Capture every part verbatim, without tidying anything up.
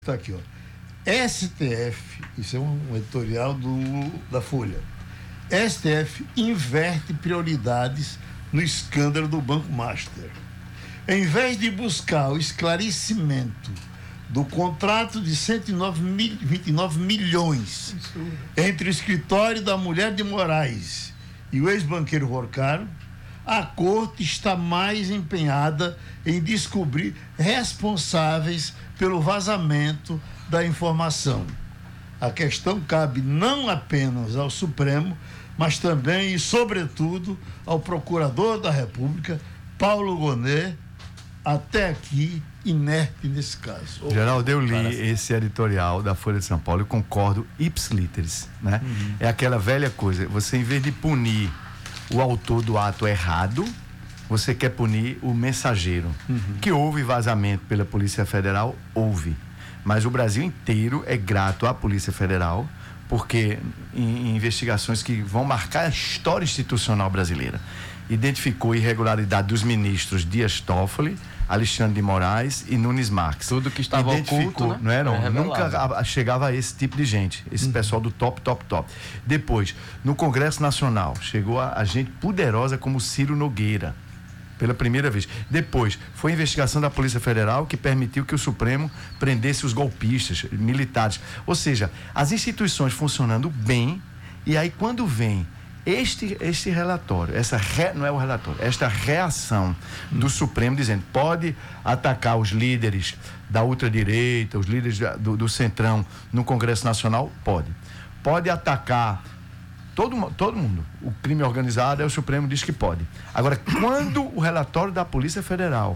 Está aqui, ó. S T F, isso é um editorial do, da Folha. S T F inverte prioridades no escândalo do Banco Master. Em vez de buscar o esclarecimento do contrato de cento e vinte e nove milhões entre o escritório da mulher de Moraes e o ex-banqueiro Porcaro, a corte está mais empenhada em descobrir responsáveis pelo vazamento da informação. A questão cabe não apenas ao Supremo, mas também e, sobretudo, ao Procurador da República, Paulo Gonet, até aqui inerte nesse caso. Geraldo, eu li Parece. esse editorial da Folha de São Paulo e concordo ipsiliteris, né? Uhum. É aquela velha coisa, você, em vez de punir o autor do ato errado, você quer punir o mensageiro. Uhum. Que houve vazamento pela Polícia Federal, houve. Mas o Brasil inteiro é grato à Polícia Federal, porque em, em investigações que vão marcar a história institucional brasileira, identificou irregularidade dos ministros Dias Toffoli, Alexandre de Moraes e Nunes Marques. Tudo que estava oculto, né? Não era? É nunca a, chegava a esse tipo de gente, esse uhum. pessoal do top, top, top. Depois, no Congresso Nacional, chegou a, a gente poderosa como Ciro Nogueira, pela primeira vez. Depois, foi a investigação da Polícia Federal que permitiu que o Supremo prendesse os golpistas militares. Ou seja, as instituições funcionando bem, e aí quando vem Este, este relatório, essa re, não é o relatório, esta reação do Supremo dizendo pode atacar os líderes da ultradireita, os líderes do, do Centrão no Congresso Nacional, pode. Pode atacar todo, todo mundo. O crime organizado, é o Supremo diz que pode. Agora, quando o relatório da Polícia Federal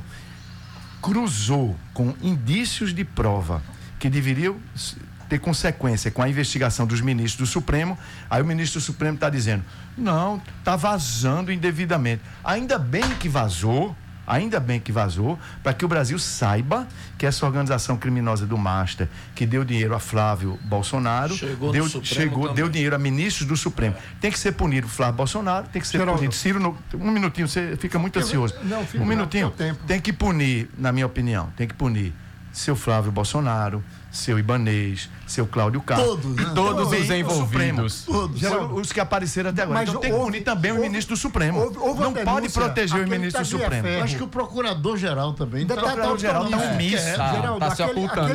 cruzou com indícios de prova que deveriam ter consequência com a investigação dos ministros do Supremo, aí o ministro do Supremo está dizendo, não, está vazando indevidamente. Ainda bem que vazou, ainda bem que vazou, para que o Brasil saiba que essa organização criminosa do Master, que deu dinheiro a Flávio Bolsonaro, chegou, deu, chegou deu dinheiro a ministros do Supremo. Tem que ser punido o Flávio Bolsonaro, tem que ser Geraldo. punido Ciro, no, um minutinho, você fica muito ansioso. Não, um minutinho, tem que punir, na minha opinião, tem que punir seu Flávio Bolsonaro, seu Ibanez, seu Cláudio Castro, todos, né? todos os envolvidos, todos, Geral, os que apareceram até agora. Mas então tem que punir também houve, o ministro do Supremo. Houve, houve não pode proteger o ministro do Supremo. Eu acho que o Procurador-Geral também. O Procurador-Geral está omisso. Está se ocultando.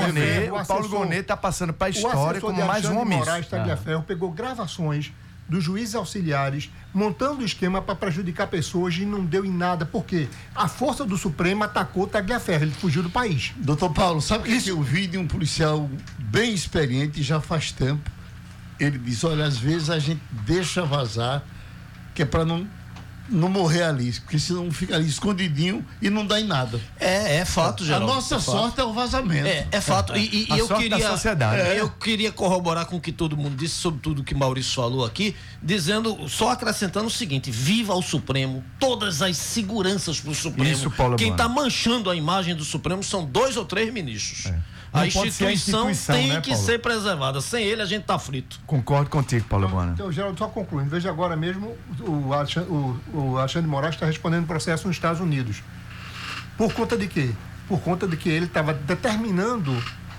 O Paulo Gonet está passando para a história como mais um omisso. O Moraes Tagliaferro pegou gravações dos juízes auxiliares, montando o esquema para prejudicar pessoas e não deu em nada, porque a força do Supremo atacou Tagliaferro, ele fugiu do país. Doutor Paulo, sabe que eu vi de um policial bem experiente já faz tempo? Ele disse, olha, às vezes a gente deixa vazar, que é para não, não morrer ali, porque senão fica ali escondidinho e não dá em nada. É, é fato, Geraldo. A nossa é sorte fato. é o vazamento. É, é fato. E, e, a e eu sorte queria, da sociedade. É, eu queria corroborar com o que todo mundo disse, sobre tudo que Maurício falou aqui, dizendo, só acrescentando o seguinte: viva o Supremo, todas as seguranças para o Supremo. Isso, Paulo Quem está manchando a imagem do Supremo são dois ou três ministros. É. A instituição, a instituição tem né, que Paulo? ser preservada. Sem ele, a gente tá frito. Concordo contigo, Paulo Bona. Então, Geraldo, só concluindo. Veja agora mesmo, o Alexandre, o, o Alexandre de Moraes está respondendo processo nos Estados Unidos. Por conta de quê? Por conta de que ele estava determinando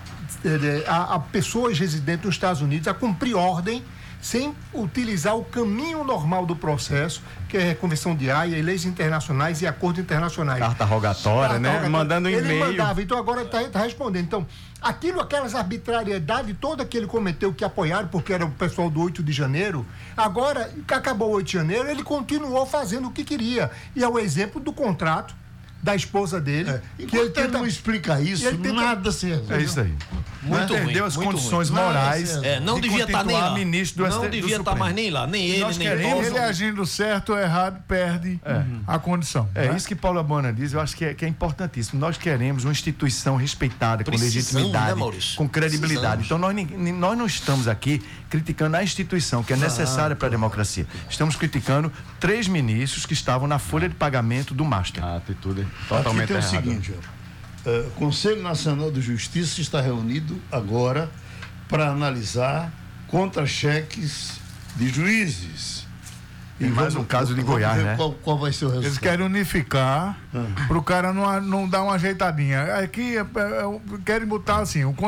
eh, a, a pessoas residentes nos Estados Unidos a cumprir ordem sem utilizar o caminho normal do processo, que é a Convenção de Haia, leis internacionais e acordos internacionais. Carta rogatória, Carta né? Rogatória. Mandando um e-mail. Ele mandava, então agora está tá respondendo. Então, aquilo, aquelas arbitrariedades toda que ele cometeu, que apoiaram, porque era o pessoal do oito de janeiro, agora que acabou o oito de janeiro, ele continuou fazendo o que queria. E é o exemplo do contrato da esposa dele. É. Que ele tenta, não explica isso, ele tenta, nada se resolve. É isso aí. Muito ruim. Perdeu as muito condições ruim. morais. É, não de devia estar nem lá. Ministro do não devia estar mais nem lá, nem ele, Nós nem queremos, ele agindo certo ou errado, perde é. uhum. a condição. É né? isso que Paulo Bona diz, eu acho que é, que é importantíssimo. Nós queremos uma instituição respeitada, Precisamos, com legitimidade, né, com credibilidade. Precisamos. Então nós, nós não estamos aqui criticando a instituição, que é necessária ah, para a democracia. Estamos criticando três ministros que estavam na folha de pagamento do Master. A atitude totalmente errada. Aqui tem o seguinte, ó. Uh, o Conselho Nacional de Justiça está reunido agora para analisar contra-cheques de juízes. Tem mais um caso de Goiás, né? Qual, qual vai ser o resultado? Eles querem unificar, ah. para o cara não, não dar uma ajeitadinha. Aqui é, é, querem botar assim, o